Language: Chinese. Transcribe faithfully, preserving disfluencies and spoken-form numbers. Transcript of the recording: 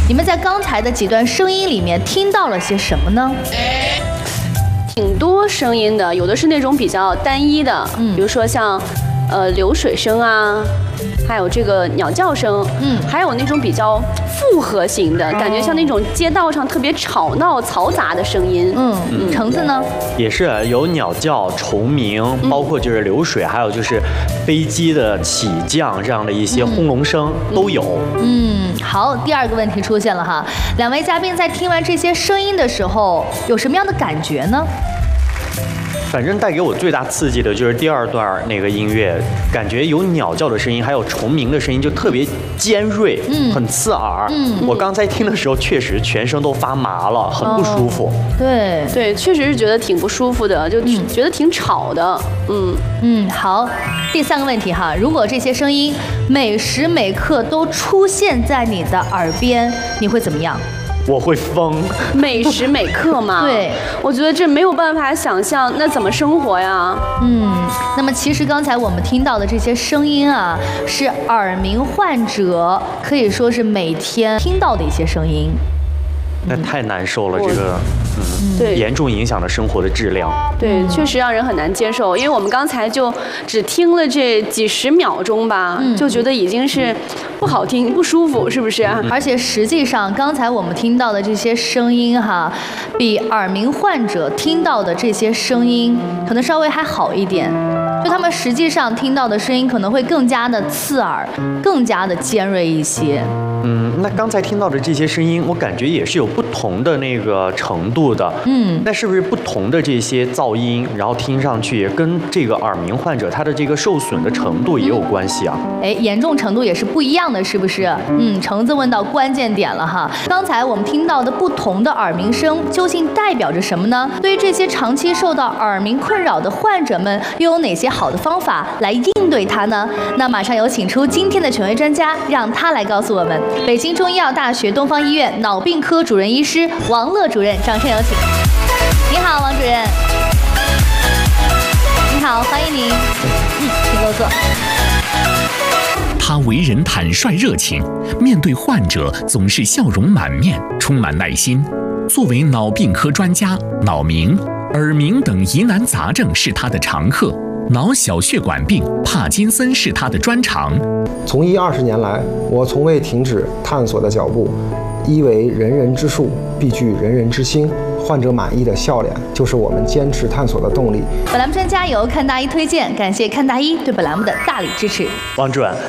你们在刚才的几段声音里面听到了些什么呢？ 挺多声音的，有的是那种比较单一的，嗯，比如说像，呃，流水声啊，还有这个鸟叫声，嗯，还有那种比较复合型的，感觉像那种街道上特别吵闹、嘈杂的声音。 嗯，嗯橙子呢？ 也是有鸟叫、虫鸣，包括就是流水，还有就是飞机的起降这样的一些轰隆声、嗯、都有。 嗯，好，第二个问题出现了哈，两位嘉宾在听完这些声音的时候，有什么样的感觉呢？ 反正带给我最大刺激的就是第二段那个音乐，感觉有鸟叫的声音，还有虫鸣的声音，就特别尖锐，嗯，很刺耳。嗯，我刚才听的时候，确实全身都发麻了，很不舒服。 哦、对对，确实是觉得挺不舒服的，就觉得挺吵的。嗯嗯，好，第三个问题哈，如果这些声音每时每刻都出现在你的耳边，你会怎么样？ 我会疯， 每时每刻嘛。 对， 我觉得这没有办法想象，那怎么生活呀？ 嗯，那么其实刚才我们听到的这些声音啊，是耳鸣患者可以说是每天听到的一些声音。 那太难受了，这个，嗯， 对， 严重影响了生活的质量。 对，确实让人很难接受，因为我们刚才就只听了这几十秒钟吧，嗯、就觉得已经是不好听、不舒服，是不是？ 而且实际上，刚才我们听到的这些声音哈，比耳鸣患者听到的这些声音可能稍微还好一点。就他们实际上听到的声音可能会更加的刺耳，更加的尖锐一些。 嗯，那刚才听到的这些声音，我感觉也是有不同的那个程度的。嗯，那是不是不同的这些噪音，然后听上去也跟这个耳鸣患者他的这个受损的程度也有关系啊？ 哎，严重程度也是不一样的，是不是？嗯，橙子问到关键点了哈。刚才我们听到的不同的耳鸣声，究竟代表着什么呢？对于这些长期受到耳鸣困扰的患者们，又有哪些好的方法来应对它呢？那马上有请出今天的权威专家，让他来告诉我们。北京中医药大学东方医院脑病科主任医师王乐主任，掌声有请。你好，王主任。你好，欢迎您。嗯，请落座。 他为人坦率热情，面对患者总是笑容满面，充满耐心。作为脑病科专家，脑鸣、耳鸣等疑难杂症是他的常客。脑小血管病、帕金森是他的专长。 从医二十年来，我从未停止探索的脚步。医为人人之术，必具人人之心。患者满意的笑脸，就是我们坚持探索的动力。 本栏目专家由看大医推荐，感谢看大医对本栏目的大力支持。 王主任，